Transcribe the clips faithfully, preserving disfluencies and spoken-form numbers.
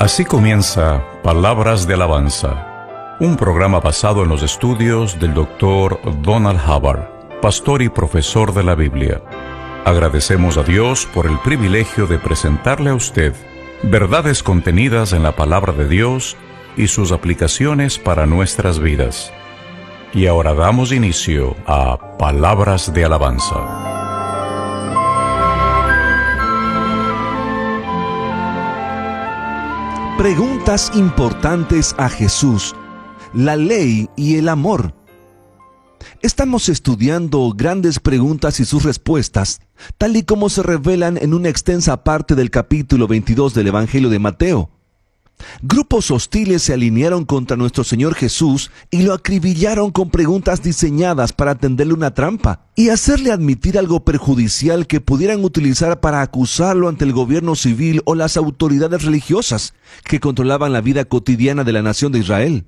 Así comienza Palabras de Alabanza, un programa basado en los estudios del doctor Donald Hubbard, pastor y profesor de la Biblia. Agradecemos a Dios por el privilegio de presentarle a usted verdades contenidas en la palabra de Dios y sus aplicaciones para nuestras vidas. Y ahora damos inicio a Palabras de Alabanza. Preguntas importantes a Jesús, la ley y el amor. Estamos estudiando grandes preguntas y sus respuestas, tal y como se revelan en una extensa parte del capítulo veintidós del Evangelio de Mateo. Grupos hostiles se alinearon contra nuestro Señor Jesús y lo acribillaron con preguntas diseñadas para tenderle una trampa y hacerle admitir algo perjudicial que pudieran utilizar para acusarlo ante el gobierno civil o las autoridades religiosas que controlaban la vida cotidiana de la nación de Israel.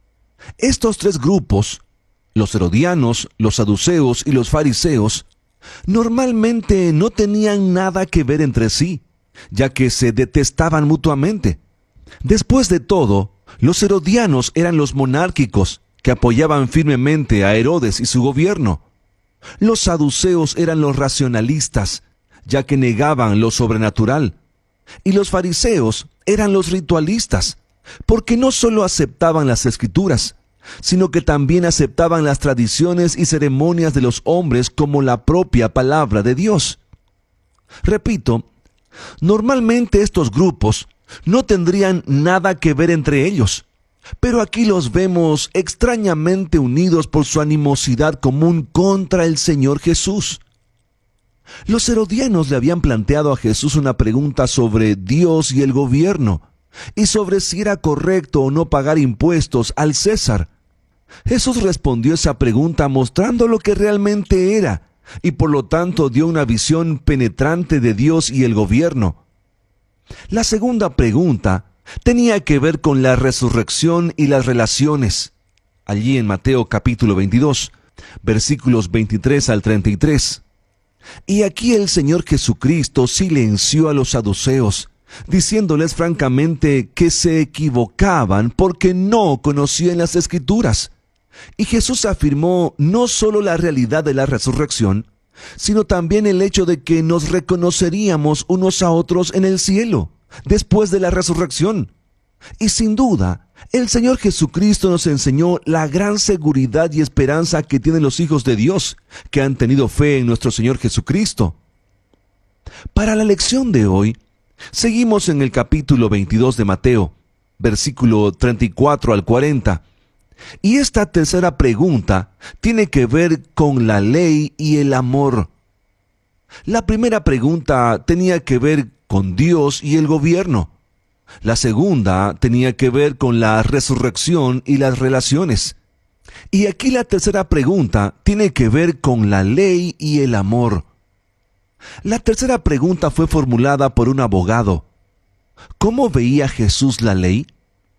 Estos tres grupos, los herodianos, los saduceos y los fariseos, normalmente no tenían nada que ver entre sí, ya que se detestaban mutuamente. Después de todo, los herodianos eran los monárquicos que apoyaban firmemente a Herodes y su gobierno. Los saduceos eran los racionalistas, ya que negaban lo sobrenatural. Y los fariseos eran los ritualistas, porque no solo aceptaban las escrituras, sino que también aceptaban las tradiciones y ceremonias de los hombres como la propia palabra de Dios. Repito, normalmente estos grupos no tendrían nada que ver entre ellos, pero aquí los vemos extrañamente unidos por su animosidad común contra el Señor Jesús. Los herodianos le habían planteado a Jesús una pregunta sobre Dios y el gobierno, y sobre si era correcto o no pagar impuestos al César. Jesús respondió esa pregunta mostrando lo que realmente era, y por lo tanto dio una visión penetrante de Dios y el gobierno. La segunda pregunta tenía que ver con la resurrección y las relaciones. Allí en Mateo capítulo veintidós, versículos veintitrés al treinta y tres. Y aquí el Señor Jesucristo silenció a los saduceos, diciéndoles francamente que se equivocaban porque no conocían las Escrituras. Y Jesús afirmó no solo la realidad de la resurrección, sino también el hecho de que nos reconoceríamos unos a otros en el cielo, después de la resurrección. Y sin duda, el Señor Jesucristo nos enseñó la gran seguridad y esperanza que tienen los hijos de Dios, que han tenido fe en nuestro Señor Jesucristo. Para la lección de hoy, seguimos en el capítulo veintidós de Mateo, versículo treinta y cuatro al cuarenta. Y esta tercera pregunta tiene que ver con la ley y el amor. La primera pregunta tenía que ver con Dios y el gobierno. La segunda tenía que ver con la resurrección y las relaciones. Y aquí la tercera pregunta tiene que ver con la ley y el amor. La tercera pregunta fue formulada por un abogado. ¿Cómo veía Jesús la ley?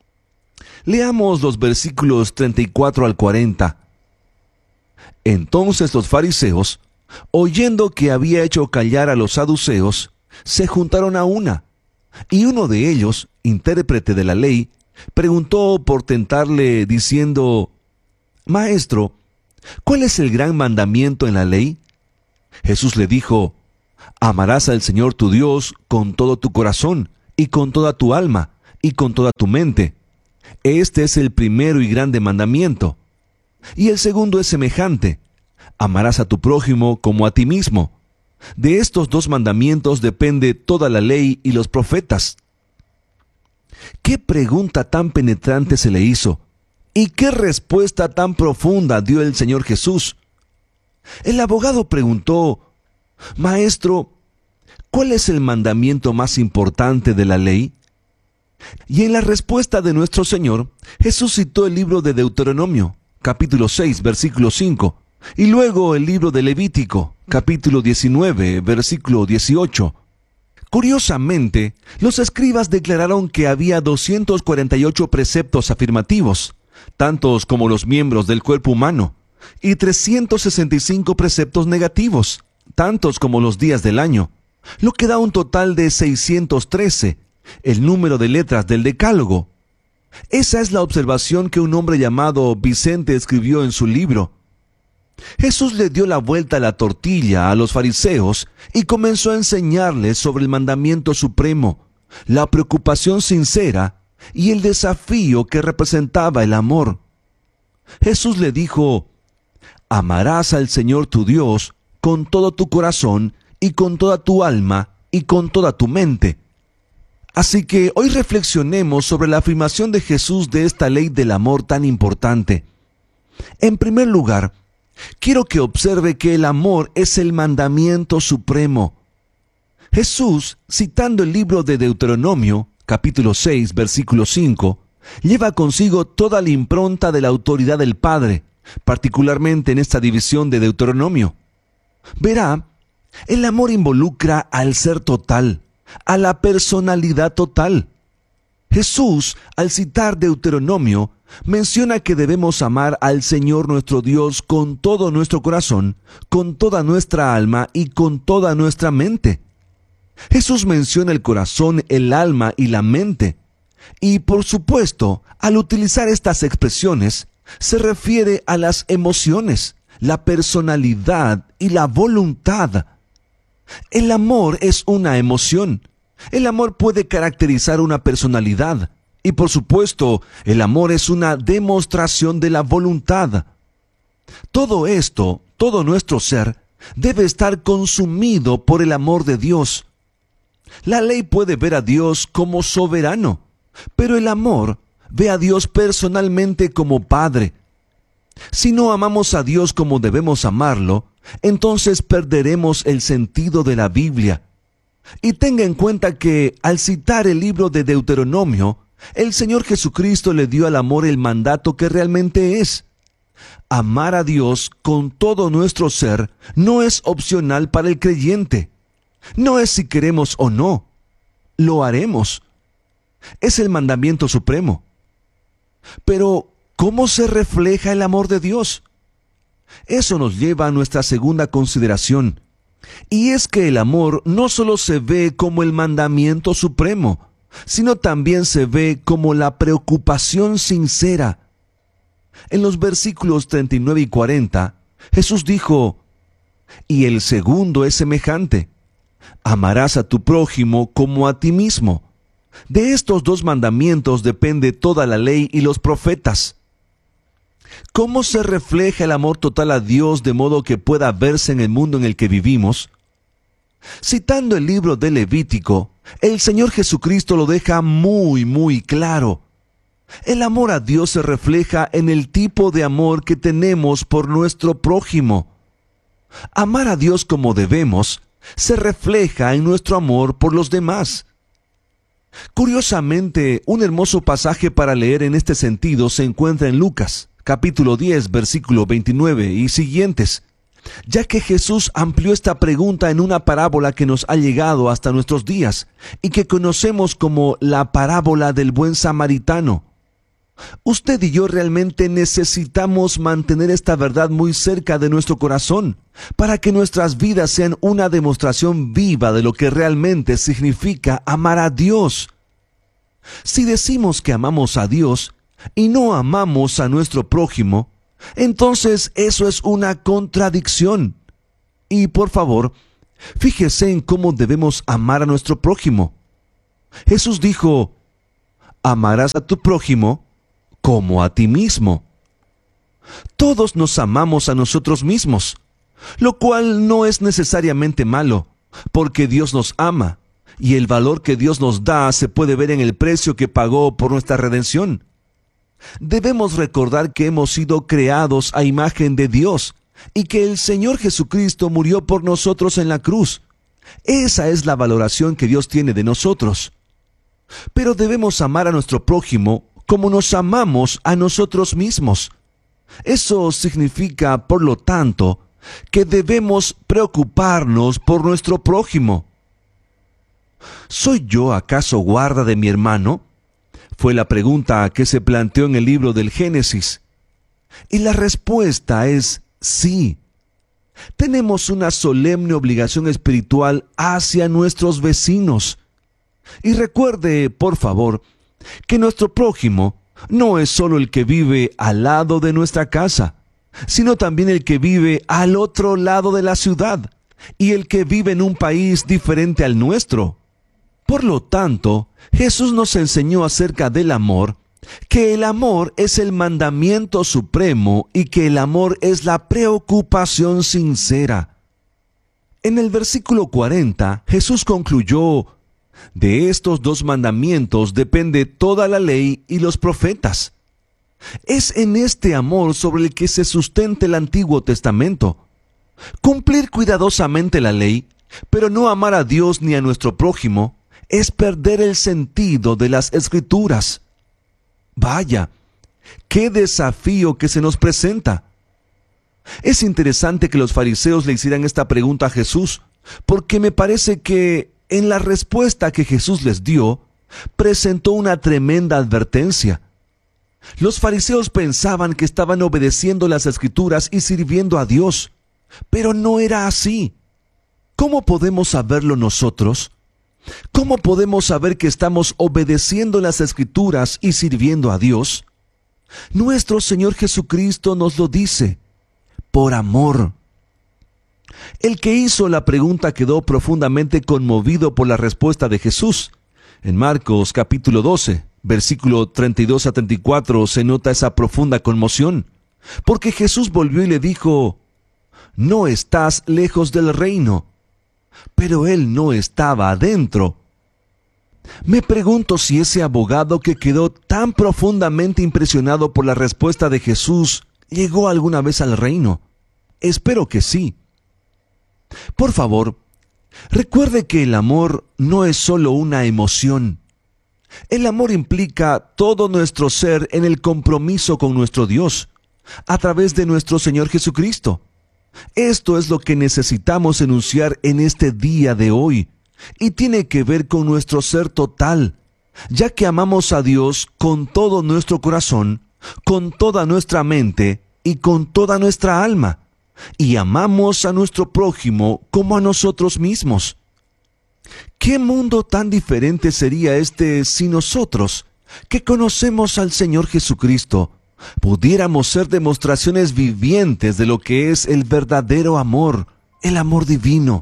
Leamos los versículos treinta y cuatro al cuarenta. Entonces los fariseos, oyendo que había hecho callar a los saduceos, se juntaron a una, y uno de ellos, intérprete de la ley, preguntó por tentarle diciendo: Maestro, ¿cuál es el gran mandamiento en la ley? Jesús le dijo: Amarás al Señor tu Dios con todo tu corazón, y con toda tu alma, y con toda tu mente. Este es el primero y grande mandamiento. Y el segundo es semejante: amarás a tu prójimo como a ti mismo. De estos dos mandamientos depende toda la ley y los profetas. ¿Qué pregunta tan penetrante se le hizo? ¿Y qué respuesta tan profunda dio el Señor Jesús? El abogado preguntó: Maestro, ¿cuál es el mandamiento más importante de la ley? Y en la respuesta de nuestro Señor, Jesús citó el libro de Deuteronomio, capítulo seis, versículo cinco, y luego el libro de Levítico, capítulo diecinueve, versículo dieciocho. Curiosamente, los escribas declararon que había doscientos cuarenta y ocho preceptos afirmativos, tantos como los miembros del cuerpo humano, y trescientos sesenta y cinco preceptos negativos, tantos como los días del año, lo que da un total de seiscientos trece, el número de letras del Decálogo. Esa es la observación que un hombre llamado Vicente escribió en su libro. Jesús le dio la vuelta a la tortilla a los fariseos y comenzó a enseñarles sobre el mandamiento supremo, la preocupación sincera y el desafío que representaba el amor. Jesús le dijo: amarás al Señor tu Dios con todo tu corazón y con toda tu alma y con toda tu mente. Así que hoy reflexionemos sobre la afirmación de Jesús de esta ley del amor tan importante. En primer lugar, quiero que observe que el amor es el mandamiento supremo. Jesús, citando el libro de Deuteronomio, capítulo seis, versículo cinco, lleva consigo toda la impronta de la autoridad del Padre, particularmente en esta división de Deuteronomio. Verá, el amor involucra al ser total, a la personalidad total. Jesús, al citar Deuteronomio, menciona que debemos amar al Señor nuestro Dios con todo nuestro corazón, con toda nuestra alma y con toda nuestra mente. Jesús menciona el corazón, el alma y la mente. Y por supuesto, al utilizar estas expresiones, se refiere a las emociones, la personalidad y la voluntad. El amor es una emoción. El amor puede caracterizar una personalidad. Y por supuesto, el amor es una demostración de la voluntad. Todo esto, todo nuestro ser, debe estar consumido por el amor de Dios. La ley puede ver a Dios como soberano, pero el amor ve a Dios personalmente como Padre. Si no amamos a Dios como debemos amarlo, entonces perderemos el sentido de la Biblia. Y tenga en cuenta que, al citar el libro de Deuteronomio, el Señor Jesucristo le dio al amor el mandato que realmente es. Amar a Dios con todo nuestro ser no es opcional para el creyente. No es si queremos o no. Lo haremos. Es el mandamiento supremo. Pero, ¿cómo se refleja el amor de Dios? Eso nos lleva a nuestra segunda consideración. Y es que el amor no solo se ve como el mandamiento supremo, sino también se ve como la preocupación sincera. En los versículos treinta y nueve y cuarenta, Jesús dijo: y el segundo es semejante: amarás a tu prójimo como a ti mismo. De estos dos mandamientos depende toda la ley y los profetas. ¿Cómo se refleja el amor total a Dios de modo que pueda verse en el mundo en el que vivimos? Citando el libro de Levítico, el Señor Jesucristo lo deja muy, muy claro. El amor a Dios se refleja en el tipo de amor que tenemos por nuestro prójimo. Amar a Dios como debemos se refleja en nuestro amor por los demás. Curiosamente, un hermoso pasaje para leer en este sentido se encuentra en Lucas, capítulo diez, versículo veintinueve y siguientes, ya que Jesús amplió esta pregunta en una parábola que nos ha llegado hasta nuestros días y que conocemos como la parábola del buen samaritano. Usted y yo realmente necesitamos mantener esta verdad muy cerca de nuestro corazón para que nuestras vidas sean una demostración viva de lo que realmente significa amar a Dios. Si decimos que amamos a Dios y no amamos a nuestro prójimo, entonces eso es una contradicción. Y por favor, fíjese en cómo debemos amar a nuestro prójimo. Jesús dijo: amarás a tu prójimo como a ti mismo. Todos nos amamos a nosotros mismos, lo cual no es necesariamente malo, porque Dios nos ama, y el valor que Dios nos da se puede ver en el precio que pagó por nuestra redención. Debemos recordar que hemos sido creados a imagen de Dios, y que el Señor Jesucristo murió por nosotros en la cruz. Esa es la valoración que Dios tiene de nosotros. Pero debemos amar a nuestro prójimo como nos amamos a nosotros mismos. Eso significa, por lo tanto, que debemos preocuparnos por nuestro prójimo. ¿Soy yo acaso guarda de mi hermano? Fue la pregunta que se planteó en el libro del Génesis. Y la respuesta es sí. Tenemos una solemne obligación espiritual hacia nuestros vecinos. Y recuerde, por favor, que nuestro prójimo no es solo el que vive al lado de nuestra casa, sino también el que vive al otro lado de la ciudad y el que vive en un país diferente al nuestro. Por lo tanto, Jesús nos enseñó acerca del amor, que el amor es el mandamiento supremo y que el amor es la preocupación sincera. En el versículo cuarenta, Jesús concluyó: de estos dos mandamientos depende toda la ley y los profetas. Es en este amor sobre el que se sustenta el Antiguo Testamento. Cumplir cuidadosamente la ley, pero no amar a Dios ni a nuestro prójimo, es perder el sentido de las Escrituras. Vaya, qué desafío que se nos presenta. Es interesante que los fariseos le hicieran esta pregunta a Jesús, porque me parece que en la respuesta que Jesús les dio, presentó una tremenda advertencia. Los fariseos pensaban que estaban obedeciendo las Escrituras y sirviendo a Dios, pero no era así. ¿Cómo podemos saberlo nosotros? ¿Cómo podemos saber que estamos obedeciendo las Escrituras y sirviendo a Dios? Nuestro Señor Jesucristo nos lo dice: por amor. El que hizo la pregunta quedó profundamente conmovido por la respuesta de Jesús. En Marcos capítulo doce, versículo treinta y dos a treinta y cuatro, se nota esa profunda conmoción, porque Jesús volvió y le dijo: no estás lejos del reino. Pero él no estaba adentro. Me pregunto si ese abogado que quedó tan profundamente impresionado por la respuesta de Jesús llegó alguna vez al reino. Espero que sí. Por favor, recuerde que el amor no es solo una emoción. El amor implica todo nuestro ser en el compromiso con nuestro Dios, a través de nuestro Señor Jesucristo. Esto es lo que necesitamos enunciar en este día de hoy, y tiene que ver con nuestro ser total, ya que amamos a Dios con todo nuestro corazón, con toda nuestra mente y con toda nuestra alma, y amamos a nuestro prójimo como a nosotros mismos. ¿Qué mundo tan diferente sería este si nosotros, que conocemos al Señor Jesucristo, pudiéramos ser demostraciones vivientes de lo que es el verdadero amor, el amor divino?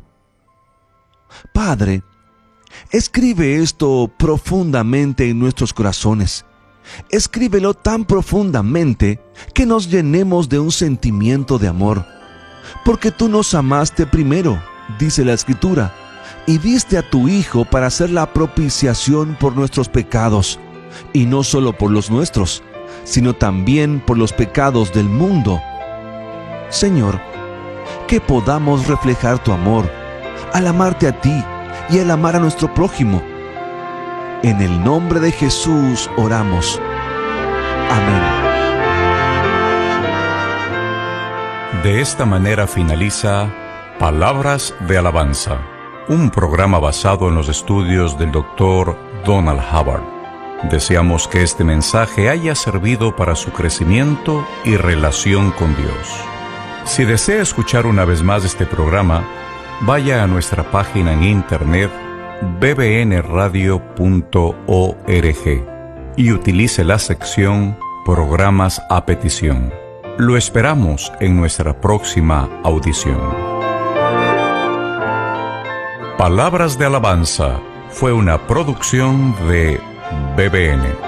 Padre, escribe esto profundamente en nuestros corazones. Escríbelo tan profundamente que nos llenemos de un sentimiento de amor. Porque tú nos amaste primero, dice la Escritura, y diste a tu Hijo para hacer la propiciación por nuestros pecados, y no solo por los nuestros, sino también por los pecados del mundo. Señor, que podamos reflejar tu amor al amarte a ti y al amar a nuestro prójimo. En el nombre de Jesús oramos. Amén. De esta manera finaliza Palabras de Alabanza, un programa basado en los estudios del doctor Donald Hubbard. Deseamos que este mensaje haya servido para su crecimiento y relación con Dios. Si desea escuchar una vez más este programa, vaya a nuestra página en internet b b n radio punto org y utilice la sección Programas a petición. Lo esperamos en nuestra próxima audición. Palabras de Alabanza fue una producción de B B N.